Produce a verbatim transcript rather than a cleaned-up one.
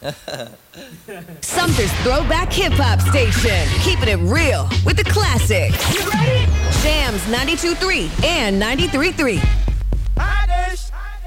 Sumter's Throwback Hip Hop Station. Keeping it real with the classics. You ready? Jams ninety-two point three and ninety-three point three.